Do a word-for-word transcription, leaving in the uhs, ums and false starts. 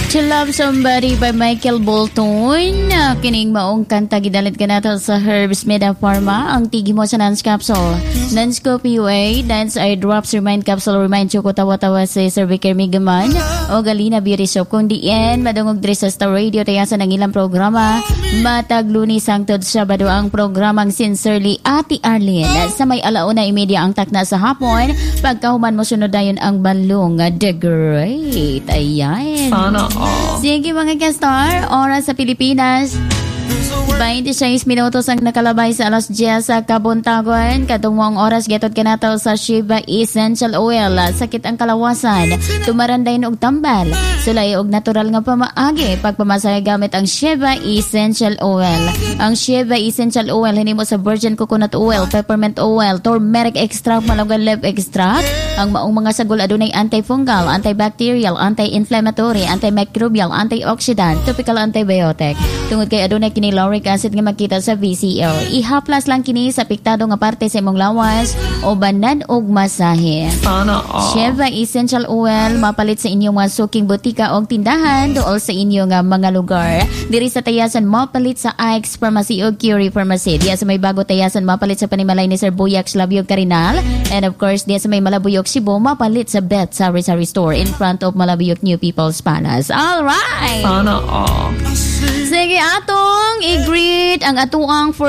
To Love Somebody by Michael Bolton. Uh, kining maong kanta gidalit ka nato sa Herbs Meda Pharma. Ang tigi mo sa Nance Capsule. Nance Co P U A, Nance Eye Drops, Remind Capsule, Remind Choco Tawa-Tawa si Cervicare Migaman, o Galina Beauty Soap. Kung diin, madungog dress sa Star Radio, tayasan ng ilang programa. Matag Lunes hangtod Sabado ang programang Sincerely Ate Arlene. Sa may alauna imedya ang takna sa hapon. Pagkahuman mo sunod dayon ang balong The Great. Ayan. Sana all. Sige mga ka-star, oras sa Pilipinas. twenty-six minutos ang nakalabay sa alas diyes sa Kabuntagon. Katungmong oras getod kanato sa Shiba Essential Oil. Sakit ang kalawasan, tumaranday og tambal. Sulay og natural nga pamaagi pagpamasaya gamit ang Shiba Essential Oil. Ang Shiba Essential Oil hinimo sa virgin coconut oil, peppermint oil, turmeric extract, malunggay leaf extract. Ang maong mga sagol adunay antifungal, antibacterial, anti-inflammatory, antimicrobial, antioxidant, topical antibiotic. Tungod kay adunay kini lauric acid nga makita sa V C L. Ihaplas lang kini sa apektado nga parte sa imong lawas o banan og masahe. Sana all. Shiba Essential Oil mapalit sa inyong mga suking butika o tindahan dool sa inyong nga mga lugar. Diri sa tayasan mapalit sa Ike's Pharmacy o Curie Pharmacy. Diya sa may bago tayasan mapalit sa panimalay ni Sir Buyak Labiog Carinal. And of course, diya sa may Malabuyok Cebu mapalit sa Bet Sari Sari Store in front of Malabuyok New People's Palace. All right. Sana all. Sige atong i-greet ang atuang for